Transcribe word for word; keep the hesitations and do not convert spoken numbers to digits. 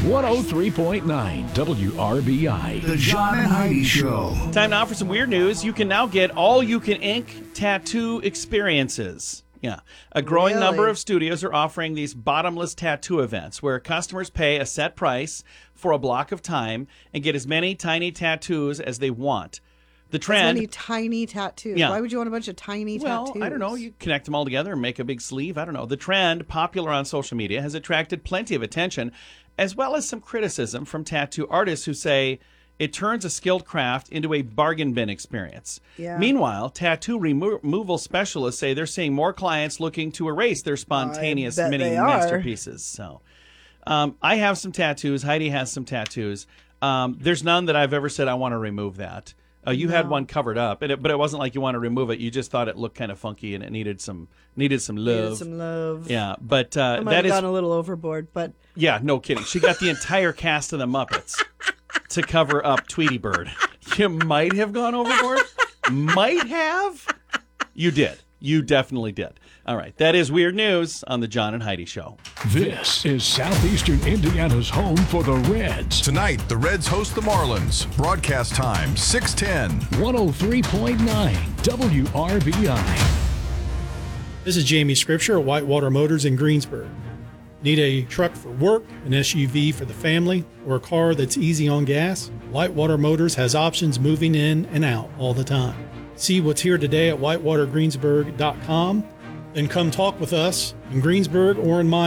one oh three point nine W R B I. The John and Heidi Show. Time now for some weird news. You can now get all-you-can-ink tattoo experiences. Yeah. A growing Really? number of studios are offering these bottomless tattoo events where customers pay a set price for a block of time and get as many tiny tattoos as they want. The So trend... many tiny tattoos. Yeah. Why would you want a bunch of tiny Well, tattoos? I don't know. You connect them all together and make a big sleeve. I don't know. The trend, popular on social media, has attracted plenty of attention, as well as some criticism from tattoo artists who say it turns a skilled craft into a bargain bin experience. Yeah. Meanwhile, tattoo remo- removal specialists say they're seeing more clients looking to erase their spontaneous bet mini they are. masterpieces. So, um, I have some tattoos. Heidi has some tattoos. Um, there's none that I've ever said I want to remove that. Uh, you had one covered up, and it, but it wasn't like you want to remove it. You just thought it looked kind of funky and it needed some needed some love. Needed some love. Yeah, but uh, I might that have is gone a little overboard, but yeah, no kidding. She got the entire cast of the Muppets to cover up Tweety Bird. You might have gone overboard. Might have. You did. You definitely did. All right, that is weird news on the John and Heidi Show. This is Southeastern Indiana's home for the Reds. Tonight, the Reds host the Marlins. Broadcast time, six ten. one oh three point nine W R B I. This is Jamie Scripture at Whitewater Motors in Greensburg. Need a truck for work, an S U V for the family, or a car that's easy on gas? Whitewater Motors has options moving in and out all the time. See what's here today at whitewater greensburg dot com. Then come talk with us in Greensburg or in my